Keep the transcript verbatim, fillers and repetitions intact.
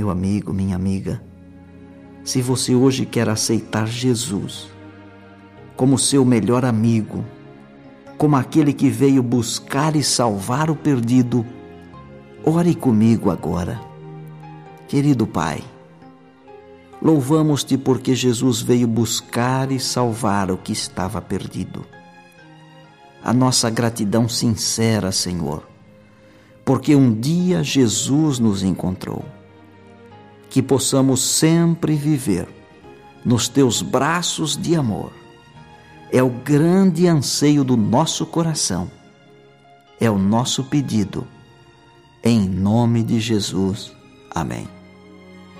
meu amigo, minha amiga, se você hoje quer aceitar Jesus como seu melhor amigo, como aquele que veio buscar e salvar o perdido, ore comigo agora. Querido Pai, louvamos-te porque Jesus veio buscar e salvar o que estava perdido. A nossa gratidão sincera, Senhor, porque um dia Jesus nos encontrou. Que possamos sempre viver nos teus braços de amor. É o grande anseio do nosso coração. É o nosso pedido. Em nome de Jesus. Amém.